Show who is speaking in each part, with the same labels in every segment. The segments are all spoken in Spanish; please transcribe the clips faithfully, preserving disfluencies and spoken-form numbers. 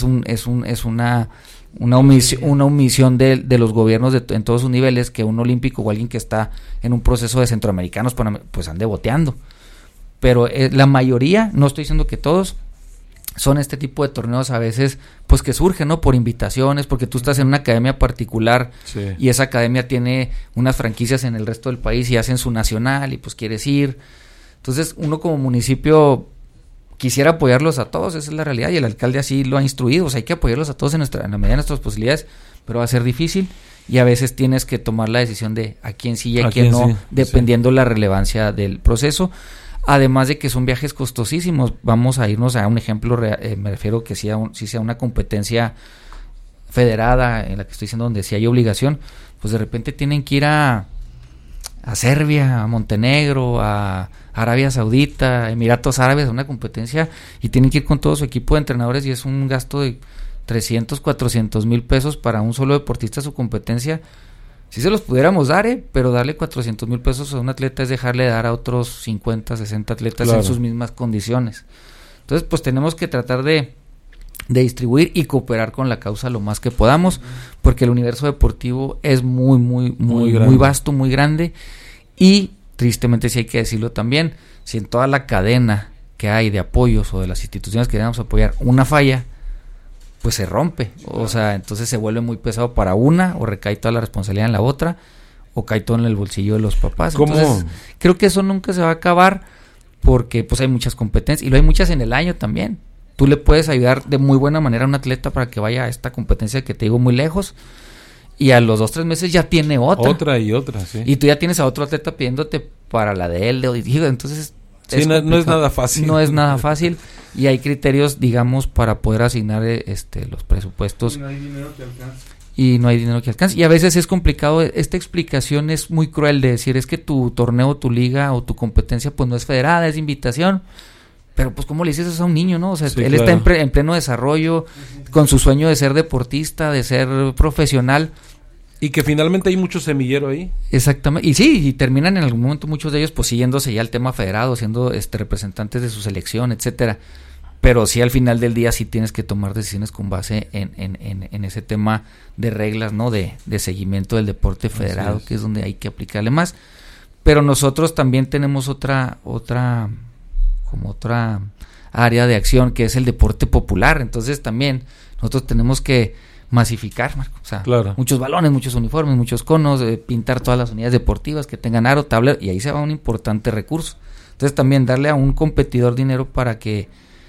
Speaker 1: es un es un es una una omisión, una omisión de, de los gobiernos de, en todos sus niveles, que un olímpico o alguien que está en un proceso de centroamericanos pues ande boteando. Pero eh, la mayoría, no estoy diciendo que todos, son este tipo de torneos a veces pues que surgen, ¿no? Por invitaciones, porque tú estás en una academia particular, sí, y esa academia tiene unas franquicias en el resto del país y hacen su nacional y pues quieres ir. Entonces uno como municipio quisiera apoyarlos a todos, esa es la realidad, y el alcalde así lo ha instruido, o sea, hay que apoyarlos a todos en, nuestra, en la medida de nuestras posibilidades, pero va a ser difícil y a veces tienes que tomar la decisión de a quién sí y a, a quién, quién no, sí, dependiendo sí. la relevancia del proceso. Además de que son viajes costosísimos, vamos a irnos a un ejemplo, eh, me refiero que si sea, un, si sea una competencia federada, en la que estoy diciendo donde sí hay obligación, pues de repente tienen que ir a, a Serbia, a Montenegro, a Arabia Saudita, Emiratos Árabes, a una competencia, y tienen que ir con todo su equipo de entrenadores y es un gasto de trescientos, cuatrocientos mil pesos para un solo deportista a su competencia. Si se los pudiéramos dar, eh, pero darle cuatrocientos mil pesos a un atleta es dejarle dar a otros cincuenta, sesenta atletas, claro, en sus mismas condiciones. Entonces, pues tenemos que tratar de, de distribuir y cooperar con la causa lo más que podamos, porque el universo deportivo es muy, muy, muy, muy, muy vasto, muy grande, y tristemente sí hay que decirlo también, si en toda la cadena que hay de apoyos o de las instituciones que debemos apoyar una falla, pues se rompe, o sea, entonces se vuelve muy pesado para una, o recae toda la responsabilidad en la otra, o cae todo en el bolsillo de los papás.
Speaker 2: ¿Cómo?
Speaker 1: Entonces, creo que eso nunca se va a acabar, porque pues hay muchas competencias, y lo hay muchas en el año también. Tú le puedes ayudar de muy buena manera a un atleta para que vaya a esta competencia que te digo muy lejos, y a los dos, tres meses ya tiene otra.
Speaker 2: Otra y otra, sí.
Speaker 1: Y tú ya tienes a otro atleta pidiéndote para la de él, de, digo, entonces...
Speaker 2: Sí, no, no es nada fácil.
Speaker 1: No es nada fácil y hay criterios, digamos, para poder asignar este los presupuestos. Y no hay dinero que alcance. Y no hay dinero que alcance. Y a veces es complicado, esta explicación es muy cruel de decir, es que tu torneo, tu liga o tu competencia pues no es federada, es de invitación. Pero pues ¿cómo le dices eso a un niño, no? O sea, sí, él claro. está en, pre, en pleno desarrollo, con su sueño de ser deportista, de ser profesional.
Speaker 2: Y que finalmente hay mucho semillero ahí.
Speaker 1: Exactamente. Y sí, y terminan en algún momento muchos de ellos pues siguiéndose ya el tema federado, siendo este representantes de su selección, etcétera. Pero sí, al final del día sí tienes que tomar decisiones con base en, en, en, en ese tema de reglas, ¿no? De, de seguimiento del deporte federado, es. que es donde hay que aplicarle más. Pero nosotros también tenemos otra, otra, como otra área de acción, que es el deporte popular. Entonces también nosotros tenemos que masificar, Marco, o sea, claro. muchos balones, muchos uniformes, muchos conos, eh, pintar todas las unidades deportivas que tengan aro, tablero, y ahí se va un importante recurso. Entonces también darle a un competidor dinero para que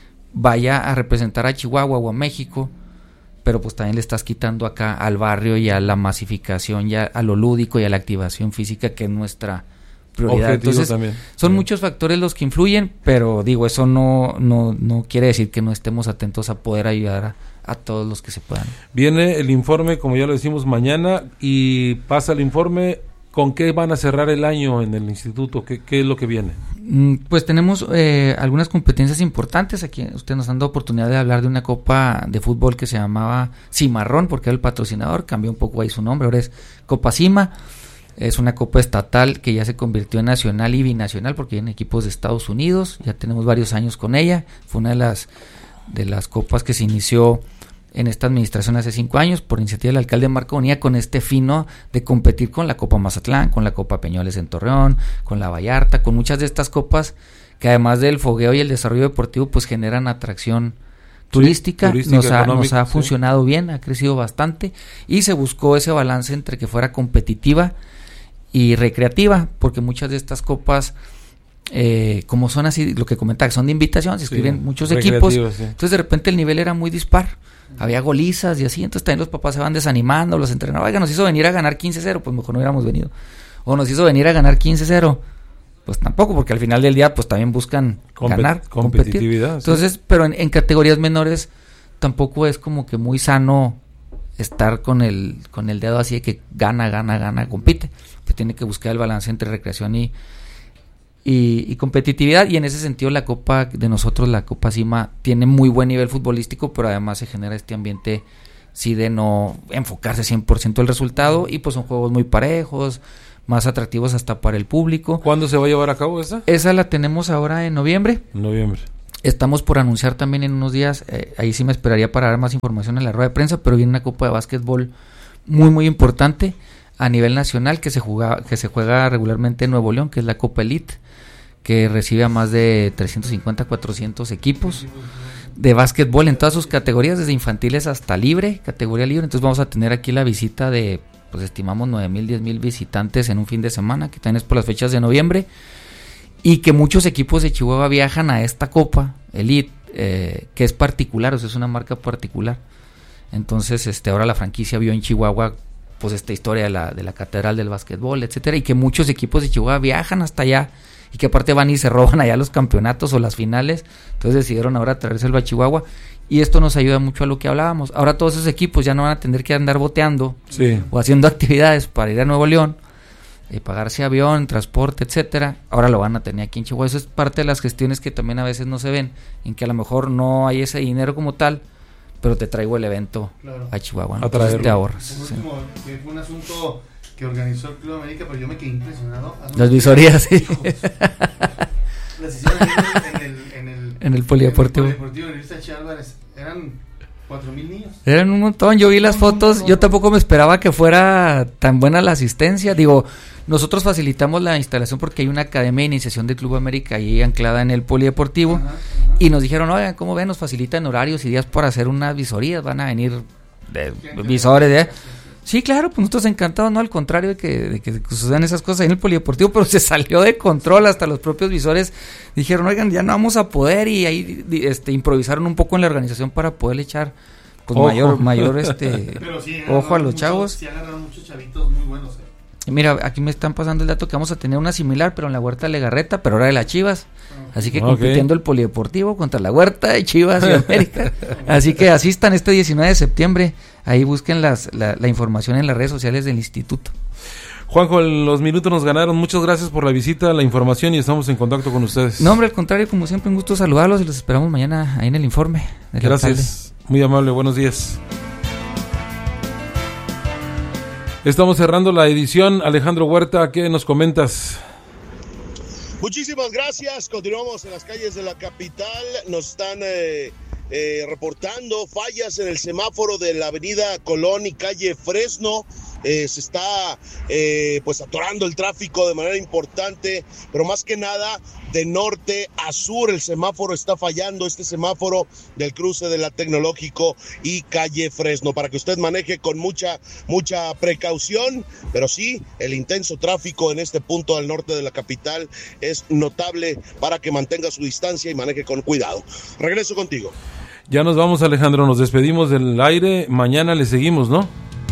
Speaker 1: vaya a representar a Chihuahua o a México, pero pues también le estás quitando acá al barrio y a la masificación, ya a lo lúdico y a la activación física, que es nuestra prioridad. Objetivo. Entonces también. Son sí. muchos factores los que influyen, pero digo, eso no, no, no quiere decir que no estemos atentos a poder ayudar a a todos los que se puedan.
Speaker 2: Viene el informe, como ya lo decimos, mañana, y pasa el informe. ¿Con qué van a cerrar el año en el instituto? ¿Qué, qué es lo que viene?
Speaker 1: Pues tenemos eh, algunas competencias importantes. Aquí ustedes nos han dado oportunidad de hablar de una copa de fútbol que se llamaba Cimarrón, porque era el patrocinador, cambió un poco ahí su nombre, ahora es Copa Cima. Es una copa estatal que ya se convirtió en nacional y binacional, porque vienen equipos de Estados Unidos, ya tenemos varios años con ella. Fue una de las de las copas que se inició en esta administración hace cinco años por iniciativa del alcalde Marco Bonilla, con este fino de competir con la Copa Mazatlán, con la Copa Peñoles en Torreón, con la Vallarta, con muchas de estas copas que además del fogueo y el desarrollo deportivo pues generan atracción turística, sí, turística nos, ha, nos ha funcionado sí. bien, ha crecido bastante y se buscó ese balance entre que fuera competitiva y recreativa, porque muchas de estas copas Eh, como son así, lo que comentaba, son de invitación, se inscriben sí, muchos equipos, sí. entonces de repente el nivel era muy dispar, había golizas y así, entonces también los papás se van desanimando, los entrenadores, oiga, nos hizo venir a ganar quince cero, pues mejor no hubiéramos venido, o nos hizo venir a ganar quince cero, pues tampoco, porque al final del día pues también buscan Compet- ganar,
Speaker 2: competitividad,
Speaker 1: competir. Entonces, sí. pero en, en categorías menores tampoco es como que muy sano estar con el con el dedo así de que gana, gana, gana, compite, que tiene que buscar el balance entre recreación y Y, y competitividad, y en ese sentido la copa de nosotros, la Copa Cima, tiene muy buen nivel futbolístico, pero además se genera este ambiente sí de no enfocarse cien por ciento el resultado, y pues son juegos muy parejos, más atractivos hasta para el público.
Speaker 2: ¿Cuándo se va a llevar a cabo esa?
Speaker 1: Esa la tenemos ahora en noviembre.
Speaker 2: Noviembre.
Speaker 1: Estamos por anunciar también en unos días, eh, ahí sí me esperaría para dar más información en la rueda de prensa, pero viene una copa de básquetbol muy muy importante a nivel nacional que se juega, que se juega regularmente en Nuevo León, que es la Copa Elite, que recibe a más de trescientos cincuenta, cuatrocientos equipos de básquetbol en todas sus categorías, desde infantiles hasta libre, categoría libre. Entonces vamos a tener aquí la visita de, pues estimamos nueve mil, diez mil visitantes en un fin de semana, que también es por las fechas de noviembre, y que muchos equipos de Chihuahua viajan a esta Copa Elite, eh, que es particular, o sea, es una marca particular. Entonces, este, ahora la franquicia vio en Chihuahua, pues esta historia de la, de la catedral del básquetbol, etcétera, y que muchos equipos de Chihuahua viajan hasta allá, y que aparte van y se roban allá los campeonatos o las finales. Entonces decidieron ahora traérselo a Chihuahua, y esto nos ayuda mucho a lo que hablábamos. Ahora todos esos equipos ya no van a tener que andar boteando, sí, o haciendo actividades para ir a Nuevo León, eh, pagarse avión, transporte, etcétera. Ahora lo van a tener aquí en Chihuahua. Eso es parte de las gestiones que también a veces no se ven, en que a lo mejor no hay ese dinero como tal, pero te traigo el evento, claro, a Chihuahua, ¿no? A traerlo. Te ahorras.
Speaker 3: Por último, sí, que fue un asunto que organizó el Club América, pero yo me quedé impresionado.
Speaker 1: Las visorías, sí.
Speaker 3: Las hicieron en el, en el,
Speaker 1: en el polideportivo.
Speaker 3: En el polideportivo de Luis H. Álvarez. Eran cuatro mil niños.
Speaker 1: Eran un montón. Yo vi las fotos. Yo tampoco me esperaba que fuera tan buena la asistencia. Digo, nosotros facilitamos la instalación porque hay una academia de iniciación del Club América ahí anclada en el polideportivo. Ajá, ajá. Y nos dijeron, oigan, ¿cómo ven? Nos facilitan horarios y días para hacer unas visorías. Van a venir de, visores de... Sí, claro, pues nosotros encantados, no al contrario de que, de que sucedan esas cosas en el polideportivo, pero se salió de control. Hasta los propios visores dijeron, oigan, ya no vamos a poder, y ahí este, improvisaron un poco en la organización para poderle echar pues ojo. mayor, mayor este
Speaker 3: sí,
Speaker 1: ojo a los
Speaker 3: muchos,
Speaker 1: chavos.
Speaker 3: Sí, agarraron muchos chavitos muy buenos. Eh.
Speaker 1: Y mira, aquí me están pasando el dato que vamos a tener una similar, pero en la Huerta de Legarreta, pero ahora de las Chivas. Así que okay, compitiendo el polideportivo contra la Huerta de Chivas y América. Así que asistan este diecinueve de septiembre. Ahí busquen las, la, la información en las redes sociales del instituto.
Speaker 2: Juanjo, los minutos nos ganaron. Muchas gracias por la visita, la información, y estamos en contacto con ustedes.
Speaker 1: No, hombre, al contrario, como siempre, un gusto saludarlos y los esperamos mañana ahí en el informe.
Speaker 2: Gracias, alcalde. Muy amable, buenos días. Estamos cerrando la edición. Alejandro Huerta, ¿qué nos comentas?
Speaker 4: Muchísimas gracias. Continuamos en las calles de la capital. Nos están eh, eh, reportando fallas en el semáforo de la avenida Colón y calle Fresno. Eh, se está eh, pues atorando el tráfico de manera importante, pero más que nada de norte a sur el semáforo está fallando, este semáforo del cruce de la Tecnológico y calle Fresno, para que usted maneje con mucha mucha precaución, pero sí, el intenso tráfico en este punto al norte de la capital es notable, para que mantenga su distancia y maneje con cuidado. Regreso contigo.
Speaker 2: Ya nos vamos, Alejandro, nos despedimos del aire, mañana le seguimos, ¿no?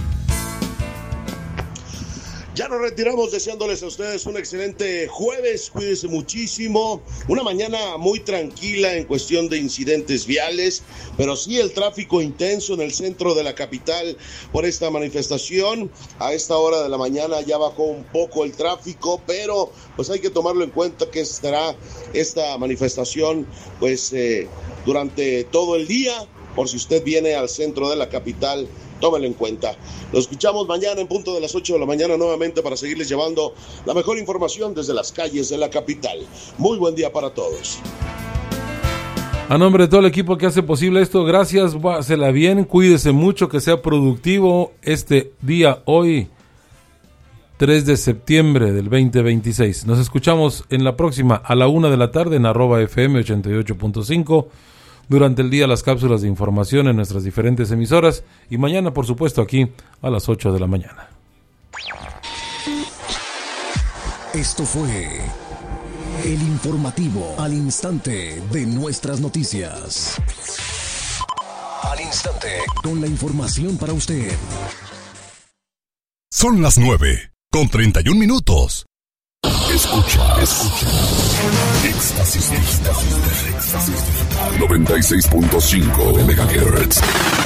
Speaker 4: Ya nos retiramos deseándoles a ustedes un excelente jueves, cuídense muchísimo, una mañana muy tranquila en cuestión de incidentes viales, pero sí el tráfico intenso en el centro de la capital por esta manifestación. A esta hora de la mañana ya bajó un poco el tráfico, pero pues hay que tomarlo en cuenta que estará esta manifestación pues eh, durante todo el día, por si usted viene al centro de la capital, tómenlo en cuenta. Nos escuchamos mañana en punto de las ocho de la mañana nuevamente para seguirles llevando la mejor información desde las calles de la capital. Muy buen día para todos.
Speaker 2: A nombre de todo el equipo que hace posible esto, gracias, pásela bien, cuídese mucho, que sea productivo este día hoy, tres de septiembre del veinte veintiséis. Nos escuchamos en la próxima a la una de la tarde en arroba F M ochenta y ocho punto cinco. Durante el día las cápsulas de información en nuestras diferentes emisoras, y mañana por supuesto aquí a las ocho de la mañana.
Speaker 5: Esto fue el informativo al instante de nuestras noticias. Al instante, con la información para usted.
Speaker 6: Son las nueve con treinta y un minutos. Escucha, escucha. Éxtasis digital. Éxtasis digital. noventa y seis punto cinco megahertz.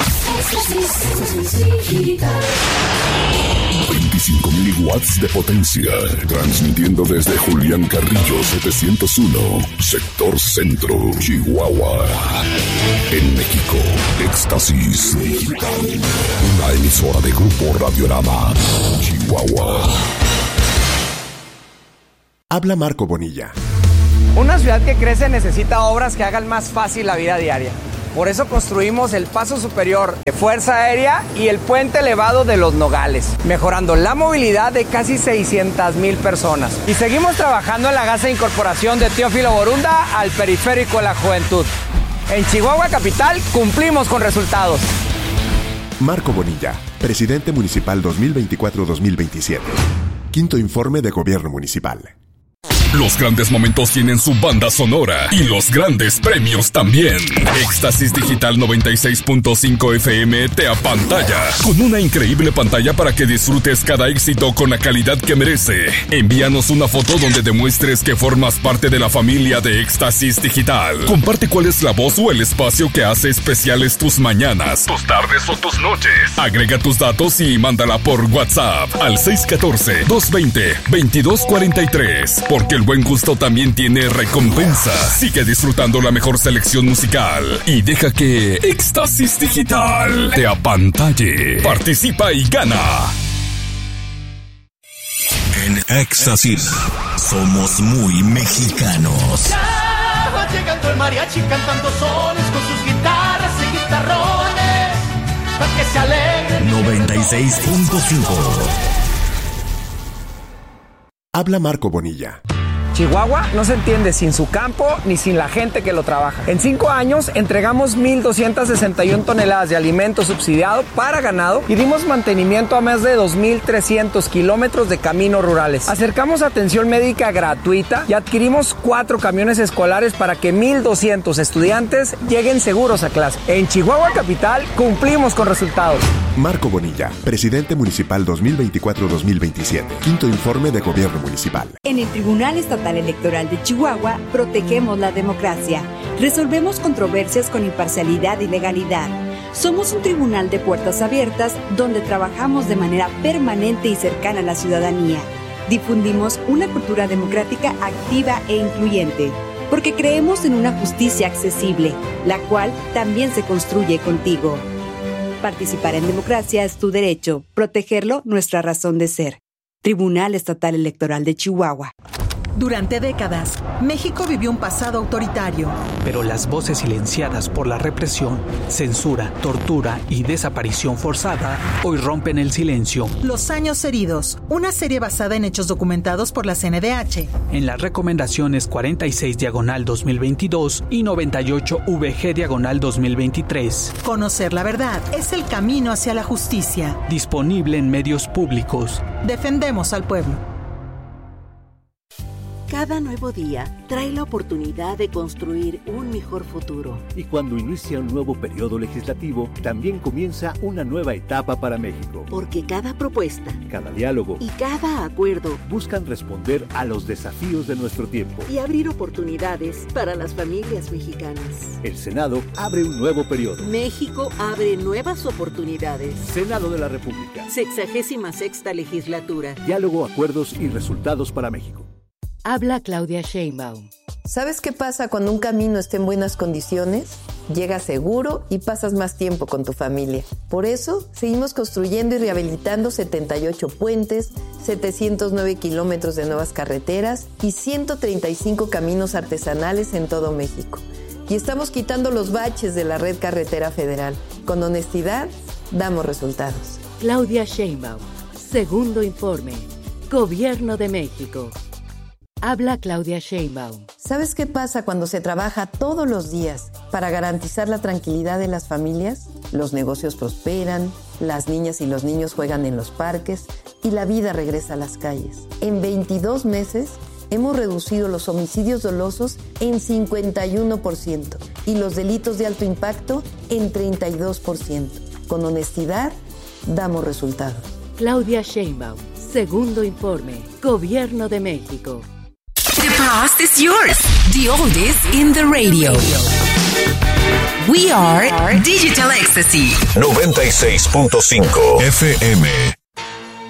Speaker 6: veinticinco mil watts de potencia. Transmitiendo desde Julián Carrillo setecientos uno, sector centro, Chihuahua. En México, Éxtasis Digital. Una emisora de Grupo Radiorama, Chihuahua.
Speaker 7: Habla Marco Bonilla. Una ciudad que crece necesita obras que hagan más fácil la vida diaria. Por eso construimos el paso superior de Fuerza Aérea y el puente elevado de Los Nogales, mejorando la movilidad de casi seiscientas mil personas. Y seguimos trabajando en la gasa de incorporación de Teófilo Borunda al periférico de la juventud. En Chihuahua Capital cumplimos con resultados.
Speaker 8: Marco Bonilla, presidente municipal dos mil veinticuatro a dos mil veintisiete. Quinto informe de gobierno municipal.
Speaker 6: Los grandes momentos tienen su banda sonora y los grandes premios también. Éxtasis Digital noventa y seis punto cinco F M te apantalla con una increíble pantalla para que disfrutes cada éxito con la calidad que merece. Envíanos una foto donde demuestres que formas parte de la familia de Éxtasis Digital. Comparte cuál es la voz o el espacio que hace especiales tus mañanas, tus tardes o tus noches. Agrega tus datos y mándala por WhatsApp al seis uno cuatro, dos dos cero, dos dos cuatro tres. Porque el buen gusto también tiene recompensa. Sigue disfrutando la mejor selección musical y deja que Éxtasis Digital te apantalle. Participa y gana.
Speaker 5: En Éxtasis somos muy mexicanos.
Speaker 9: Ya va llegando el mariachi cantando soles con sus guitarras y guitarrones para que se alegren.
Speaker 5: noventa y seis punto cinco.
Speaker 8: Habla Marco Bonilla.
Speaker 7: Chihuahua no se entiende sin su campo ni sin la gente que lo trabaja. En cinco años entregamos mil doscientas sesenta y una toneladas de alimento subsidiado para ganado y dimos mantenimiento a más de dos mil trescientos kilómetros de caminos rurales. Acercamos atención médica gratuita y adquirimos cuatro camiones escolares para que mil doscientos estudiantes lleguen seguros a clase. En Chihuahua Capital cumplimos con resultados.
Speaker 8: Marco Bonilla, presidente municipal dos mil veinticuatro a dos mil veintisiete. Quinto informe de gobierno municipal.
Speaker 10: En el Tribunal Estatal Electoral de Chihuahua protegemos la democracia. Resolvemos controversias con imparcialidad y legalidad. Somos un tribunal de puertas abiertas donde trabajamos de manera permanente y cercana a la ciudadanía. Difundimos una cultura democrática activa e incluyente, porque creemos en una justicia accesible, la cual también se construye contigo. Participar en democracia es tu derecho, protegerlo nuestra razón de ser. Tribunal Estatal Electoral de Chihuahua.
Speaker 11: Durante décadas, México vivió un pasado autoritario.
Speaker 12: Pero las voces silenciadas por la represión, censura, tortura y desaparición forzada hoy rompen el silencio.
Speaker 11: Los años heridos, una serie basada en hechos documentados por la C N D H.
Speaker 12: En las recomendaciones cuarenta y seis diagonal dos mil veintidós y noventa y ocho V G diagonal dos mil veintitrés.
Speaker 11: Conocer la verdad es el camino hacia la justicia.
Speaker 12: Disponible en medios públicos.
Speaker 11: Defendemos al pueblo.
Speaker 13: Cada nuevo día trae la oportunidad de construir un mejor futuro.
Speaker 14: Y cuando inicia un nuevo periodo legislativo, también comienza una nueva etapa para México.
Speaker 13: Porque cada propuesta,
Speaker 14: cada diálogo
Speaker 13: y cada acuerdo
Speaker 14: buscan responder a los desafíos de nuestro tiempo
Speaker 13: y abrir oportunidades para las familias mexicanas.
Speaker 14: El Senado abre un nuevo periodo.
Speaker 13: México abre nuevas oportunidades.
Speaker 14: Senado de la República.
Speaker 13: Sexagésima sexta legislatura.
Speaker 14: Diálogo, acuerdos y resultados para México.
Speaker 15: Habla Claudia Sheinbaum.
Speaker 16: ¿Sabes qué pasa cuando un camino está en buenas condiciones? Llegas seguro y pasas más tiempo con tu familia. Por eso, seguimos construyendo y rehabilitando setenta y ocho puentes, setecientos nueve kilómetros de nuevas carreteras y ciento treinta y cinco caminos artesanales en todo México. Y estamos quitando los baches de la red carretera federal. Con honestidad, damos resultados.
Speaker 15: Claudia Sheinbaum. Segundo informe. Gobierno de México. Habla Claudia Sheinbaum.
Speaker 16: ¿Sabes qué pasa cuando se trabaja todos los días para garantizar la tranquilidad de las familias? Los negocios prosperan, las niñas y los niños juegan en los parques y la vida regresa a las calles. En veintidós meses hemos reducido los homicidios dolosos en cincuenta y uno por ciento y los delitos de alto impacto en treinta y dos por ciento. Con honestidad, damos resultados.
Speaker 15: Claudia Sheinbaum. Segundo informe. Gobierno de México.
Speaker 17: The past is yours. The oldies in the radio. We are Digital Ecstasy.
Speaker 5: noventa y seis punto cinco F M.